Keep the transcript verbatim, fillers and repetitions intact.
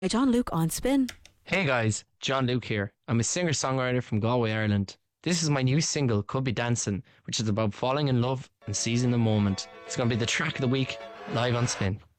John Luke on Spin. Hey guys, John Luke here. I'm a singer-songwriter from Galway, Ireland. This is my new single, Could Be Dancing, which is about falling in love and seizing the moment. It's going to be the track of the week, live on Spin.